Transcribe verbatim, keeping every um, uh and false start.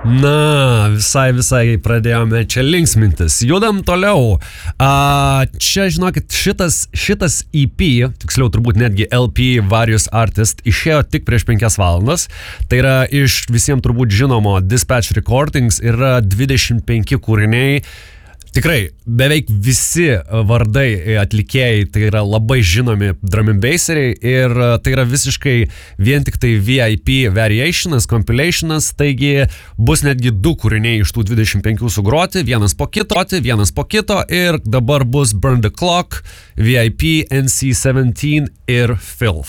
Na, visai, visai pradėjome čia linksmintis. Judam toliau. A, čia, žinokit, šitas, šitas E P, tiksliau turbūt netgi L P Various Artists, išėjo tik prieš penkias valandas. Tai yra iš visiems turbūt žinomo Dispatch Recordings, yra dvidešimt penki kūriniai. Tikrai, beveik visi vardai atlikėjai tai yra labai žinomi drum and basseriai ir tai yra visiškai vien tik tai V I P variationas, compilationas, taigi bus netgi du kūriniai iš tų dvidešimt penkių sugroti, vienas po kito, vienas po kito ir dabar bus Burn the Clock, V I P, N C seventeen ir Filth.